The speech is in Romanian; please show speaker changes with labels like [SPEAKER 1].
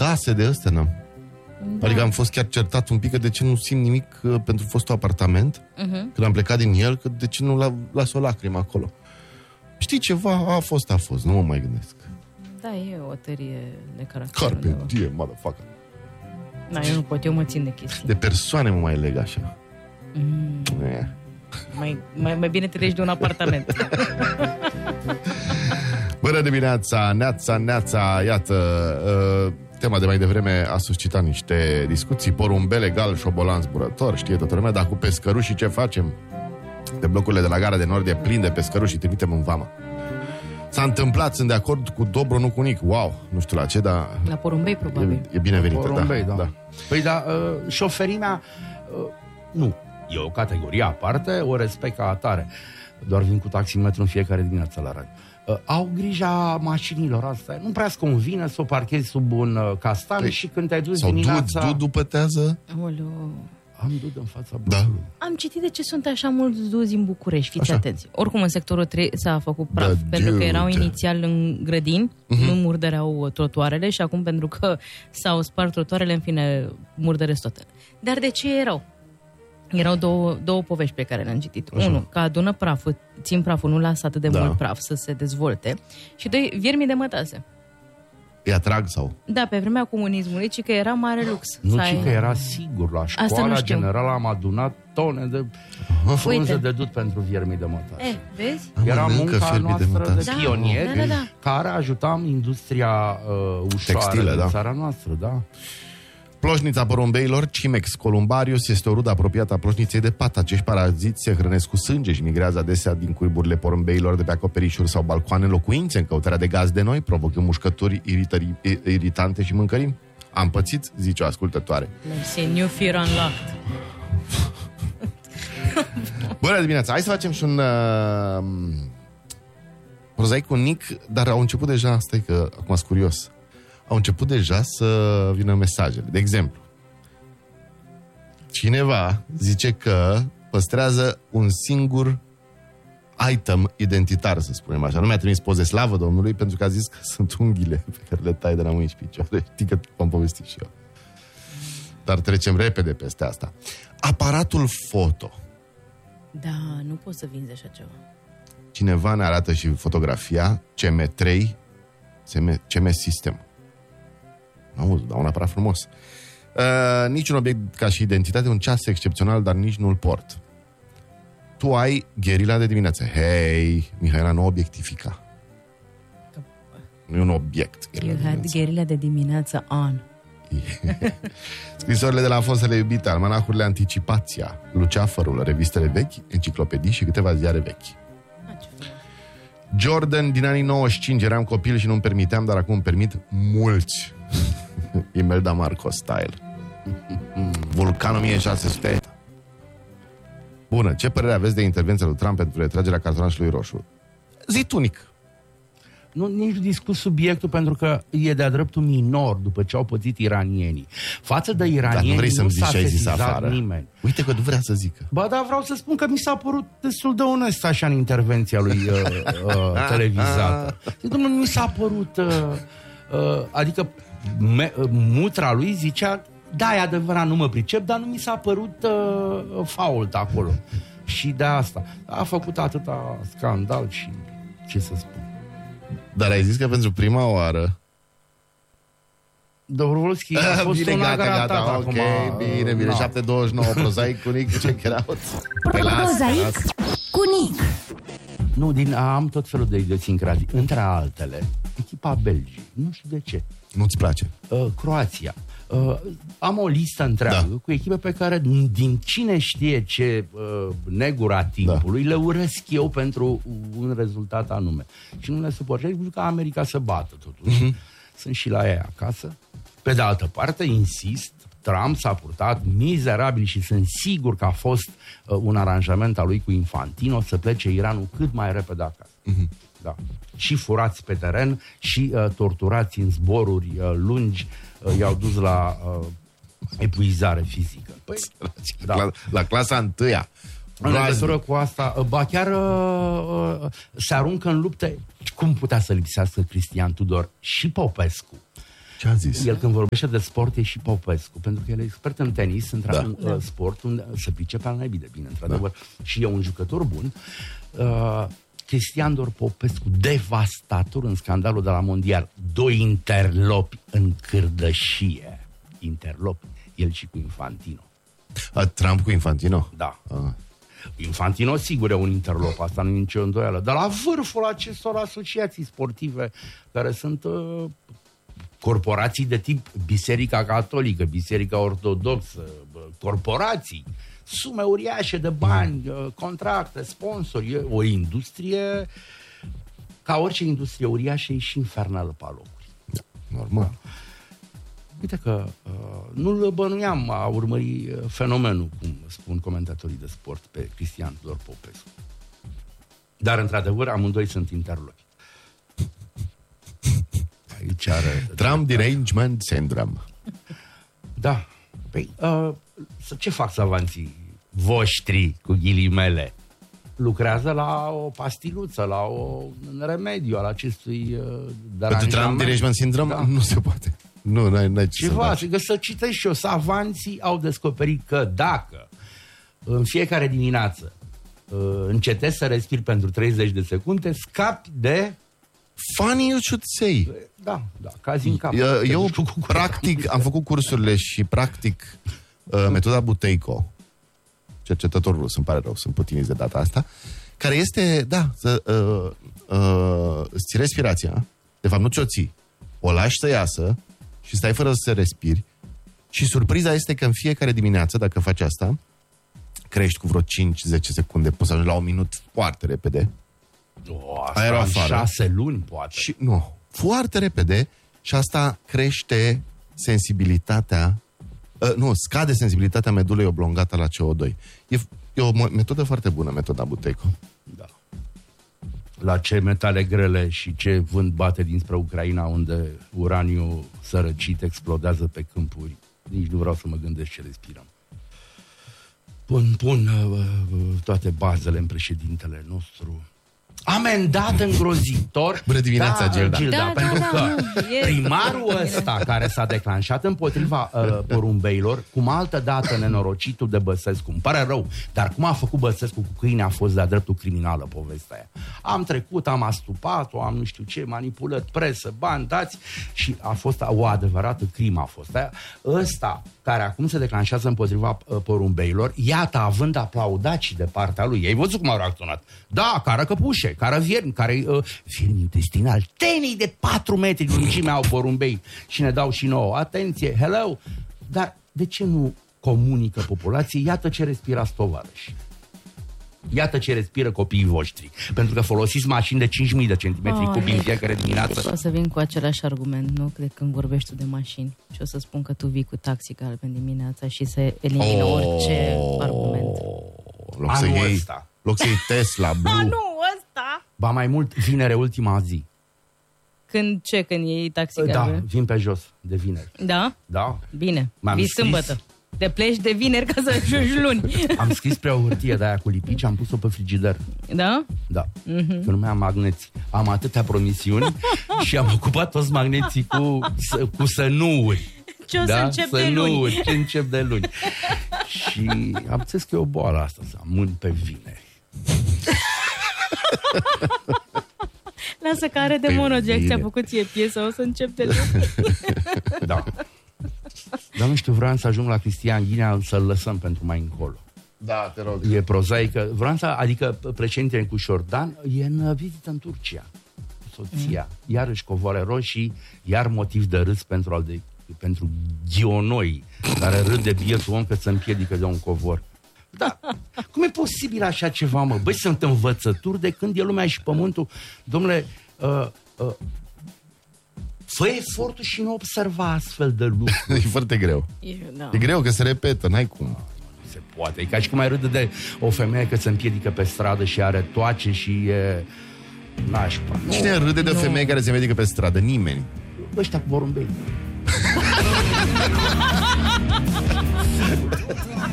[SPEAKER 1] case de astea n-am. Da. Adică am fost chiar certat un pic că de ce nu simt nimic pentru fostul apartament, când am plecat din el, că de ce nu las o lacrimă acolo. Știi ceva? A fost, nu mă mai gândesc.
[SPEAKER 2] Da, e o tărie de caracter.
[SPEAKER 1] Carpe diem, motherfucker.
[SPEAKER 2] Da, eu nu pot, eu mă țin de chestii.
[SPEAKER 1] De persoane mă mai leg așa.
[SPEAKER 2] Mai bine treci de un apartament.
[SPEAKER 1] Bună dimineața, neața, iată, tema de mai devreme a suscitat niște discuții. Porumbel egal șobolan zburător, știe toată lumea, dar cu pescărușii ce facem? De blocurile de la Gara de Nord e plin de pescăruși și trimitem în vamă. S-a întâmplat, sunt de acord cu Dobro, nu cu Nic. Wow, nu știu la ce, dar...
[SPEAKER 2] La porumbei, probabil.
[SPEAKER 1] E binevenită,
[SPEAKER 3] porumbei,
[SPEAKER 1] da.
[SPEAKER 3] Păi da, șoferimea, nu, e o categorie aparte, o respect ca atare. Doar vin cu taximetru în fiecare dimineață la radio. Au grija mașinilor astea. Nu prea-ți convine să o parchezi sub un castan și când te-ai dus dimineața...
[SPEAKER 1] Sau Dudu pătează?
[SPEAKER 3] Am Dudu în fața București.
[SPEAKER 1] Da.
[SPEAKER 2] Am citit de ce sunt așa mulți duzi în București, fiți atenți. Oricum în sectorul 3 s-a făcut praf, pentru că erau inițial în grădini, nu murdăreau trotuarele și acum pentru că s-au spart trotuarele, în fine, murdăresc toate. Dar de ce erau? Erau două povești pe care le-am citit. Unu, că adună praful, țin praful, nu lasă atât de mult praf să se dezvolte. Și doi, viermii de mătase.
[SPEAKER 1] Îi atrag sau?
[SPEAKER 2] Da, pe vremea comunismului, ci că era mare lux.
[SPEAKER 3] Nu, ci că era sigur. La școala generală am adunat tone de frunze de dut pentru viermii de mătase.
[SPEAKER 2] Vezi?
[SPEAKER 3] Era munca noastră de pionieri care ajutam industria ușoară
[SPEAKER 1] textilă,
[SPEAKER 3] din țara noastră, da.
[SPEAKER 1] Ploșnița porumbeilor, Cimex columbarius, este o rudă apropiată a ploșniței de pat. Acești paraziți se hrănesc cu sânge și migrează adesea din cuiburile porumbeilor de pe acoperișuri sau balcoane locuințe în căutarea de gaz de noi, provocând mușcături iritante și mâncărimi. Am pățit, zice o ascultătoare.
[SPEAKER 2] New fear unlocked.
[SPEAKER 1] Bună dimineața, hai să facem și un prozaic cu Nic, dar au început deja, stai că acum sunt curios. Au început deja să vină mesajele. De exemplu, cineva zice că păstrează un singur item identitar, să spunem așa. Nu mi-a trimis poze, slavă Domnului, pentru că a zis că sunt unghiile pe care le tai de la mâini și picioare. Știi că v-am povestit și eu. Dar trecem repede peste asta. Aparatul foto.
[SPEAKER 2] Da, nu poți să vinzi așa ceva.
[SPEAKER 1] Cineva ne arată și fotografia CM3 CM System. Auzi, da, un aparat frumos. Niciun obiect ca și identitate, un ceas excepțional, dar nici nu-l port. Tu ai gherila de dimineață. Hei, Mihaela, nu obiectifica. Nu e un obiect.
[SPEAKER 2] You had gherila de dimineață on.
[SPEAKER 1] Scrisorile de la fostele iubite, almanacurile Anticipația, Luceafărul, revistele vechi, enciclopedii și câteva ziare vechi. Jordan din anii 95, eram copil și nu-mi permiteam, dar acum îmi permit mulți. Imelda Marco style. Vulcan 1600. Bună, ce părere aveți de intervenția lui Trump pentru retragerea cartonașului roșu? Zi tu, Nic.
[SPEAKER 3] Nu, nici discut subiectul, pentru că e de-a dreptul minor după ce au pățit iranienii. Față de iranieni nu s-a sesizat nimeni.
[SPEAKER 1] Uite că nu vrea să zică.
[SPEAKER 3] Ba da, vreau să spun că mi s-a părut destul de onest așa în intervenția lui televizată. Dom'le, mi s-a părut adică mutra lui zicea, da, e adevărat, nu mă pricep, dar nu mi s-a părut fault acolo. Și de asta a făcut atâta scandal și ce să spun.
[SPEAKER 1] Dar ai zis că pentru prima oară
[SPEAKER 3] Dobrovolski a fost una gata
[SPEAKER 1] acum. Ok, bine, 7:29, prozaic cu Nic, check it out.
[SPEAKER 4] Prozaic cu Nic.
[SPEAKER 3] Nu, am tot felul de idiosincrazii. Între altele, echipa Belgii. Nu știu de ce.
[SPEAKER 1] Nu-ți place?
[SPEAKER 3] Croația. Am o listă întreagă cu echipe pe care, din cine știe ce negura timpului, le urăsc eu pentru un rezultat anume. Și nu le suport. Și că America să bată totuși. Sunt și la ea acasă. Pe de altă parte, insist, Trump s-a purtat mizerabil și sunt sigur că a fost un aranjament al lui cu Infantino să plece Iranul cât mai repede acasă. Da. Și furați pe teren și torturați în zboruri lungi, i-au dus la epuizare fizică. Păi,
[SPEAKER 1] la clasa întâia.
[SPEAKER 3] În legătură cu asta, ba chiar se aruncă în lupte. Cum putea să lipsească Cristian Tudor și Popescu?
[SPEAKER 1] Ce a zis?
[SPEAKER 3] El când vorbește de sport e și Popescu, pentru că el e expert în tenis, într-un sport unde se pricepe al naibii de bine, într-adevăr. Și e un jucător bun. Cristian Dor Popescu, devastator în scandalul de la Mondial. 2 interlopi în cârdășie. Interlopi. El și cu Infantino.
[SPEAKER 1] Trump cu Infantino?
[SPEAKER 3] Da. Infantino, sigur, e un interlop, asta nu e nicio îndoială. Dar la vârful acestor asociații sportive, care sunt corporații de tip Biserica Catolică, Biserica Ortodoxă, corporații, sume uriașe de bani, contracte, sponsori, o industrie, ca orice industrie uriașă, e și infernală pe locuri.
[SPEAKER 1] Da, normal.
[SPEAKER 3] Uite că nu-l bănuiam a urmări fenomenul, cum spun comentatorii de sport, pe Cristian Dor Popescu. Dar, într-adevăr, amândoi sunt interlopi. Aici are...
[SPEAKER 1] Trump derangement syndrome.
[SPEAKER 3] Da. Păi, ce fac savanții voștri, cu ghilimele? Lucrează la o pastiluță, la un remediu al acestui
[SPEAKER 1] Pentru Trump derangement syndrome nu se poate. Nu, n-ai ce
[SPEAKER 3] ceva, să citești și eu. Savanții au descoperit că dacă în fiecare dimineață încetezi să respiri pentru 30 de secunde, scapi de...
[SPEAKER 1] Funny you should say.
[SPEAKER 3] Da, cazi în cap.
[SPEAKER 1] Eu practic, am făcut cursurile și practic metoda Buteyko, cercetător rus, îmi pare rău, sunt putiniți de data asta, care este, îți ții respirația, de fapt nu ți-o ții, o lași să iasă și stai fără să respiri și surpriza este că în fiecare dimineață, dacă faci asta, crești cu vreo 5-10 secunde, poți să ajungi la 1 minut foarte repede.
[SPEAKER 3] Asta în 6 luni, poate. Și,
[SPEAKER 1] nu, foarte repede și asta crește sensibilitatea, scade sensibilitatea medulei oblongată la CO2. E o metodă foarte bună, metoda Buteyko.
[SPEAKER 3] Da. La ce metale grele și ce vânt bate dinspre Ucraina, unde uraniu sărăcit explodează pe câmpuri. Nici nu vreau să mă gândesc ce respirăm. Pun toate bazele în președintele nostru. Amendat îngrozitor.
[SPEAKER 1] Bună dimineața,
[SPEAKER 3] Gilda. Pentru că primarul ăsta care s-a declanșat împotriva porumbeilor, cum altă dată nenorocitul de Băsescu, îmi pare rău, dar cum a făcut Băsescu cu câine a fost de-a dreptul criminală povestea aia. Am trecut, am astupat-o, am nu știu ce, manipulat presă, bani dați și a fost o adevărată crimă a fost aia. Ăsta care acum se declanșează împotriva porumbeilor, iată, având aplaudat și de partea lui. Ei văzut cum au reacționat. Da, care căpușe, care viermi, care viermi intestinal, tenii de 4 metri lungime au porumbei și ne dau și nouă. Atenție, hello! Dar de ce nu comunică populației? Iată ce respirați, tovarăși. Iată ce respiră copiii voștri. Pentru că folosiți mașini de 5.000 de centimetri cubi în fiecare dimineață.
[SPEAKER 2] O să vin cu același argument, nu? Cred că când vorbești tu de mașini. Și o să spun că tu vii cu taxi galben dimineața și se elimină orice argument.
[SPEAKER 1] Loc să iei Tesla, Blue.
[SPEAKER 2] Nu, ăsta!
[SPEAKER 3] Ba mai mult, vinere ultima zi.
[SPEAKER 2] Când iei taxi galben?
[SPEAKER 3] Da, vin pe jos, de vineri.
[SPEAKER 2] Da?
[SPEAKER 3] Da.
[SPEAKER 2] Bine, vii sâmbătă. Te pleci de vineri ca să ajungi luni.
[SPEAKER 3] Am scris pe o hârtie de aia cu lipici, am pus-o pe frigider.
[SPEAKER 2] Da?
[SPEAKER 3] Da. Că nu mai am magneți. Am atâtea promisiuni și am ocupat toți magneții cu sănuuri.
[SPEAKER 2] Ce o să încep de luni.
[SPEAKER 3] Ce încep de luni. Și am înțeles că e o boală asta, să amân pe vineri.
[SPEAKER 2] Lasă că are de Monojack, ți-a făcut ție piesa, o să încep de luni.
[SPEAKER 3] Da. Dar nu știu, vreau să ajung la Cristian Ghinea, să-l lăsăm pentru mai încolo.
[SPEAKER 1] Da, te rog.
[SPEAKER 3] E prozaică. Adică președintele cu Șordan e în vizită în Turcia. Soția. Iarăși covoare roșii, iar motiv de râs pentru ghionoi care râd de bietul om că se împiedică de un covor. Da. Cum e posibil așa ceva, mă? Băi, sunt învățături de când e lumea și pământul. Dom'le, fă efortul și nu observa astfel de lucruri.
[SPEAKER 1] E foarte greu. E greu că se repetă, n-ai cum.
[SPEAKER 3] Nu se poate. E ca și cum ai râde de o femeie că se împiedică pe stradă și are toace și e... nașpa.
[SPEAKER 1] Cine râde de o femeie care se împiedică pe stradă? Nimeni.
[SPEAKER 3] Ăștia cu porumbei.